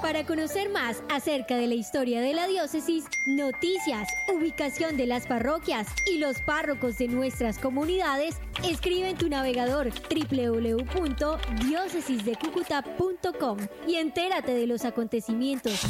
Para conocer más acerca de la historia de la diócesis, noticias, ubicación de las parroquias y los párrocos de nuestras comunidades, escribe en tu navegador www.diocesisdecucuta.com y entérate de los acontecimientos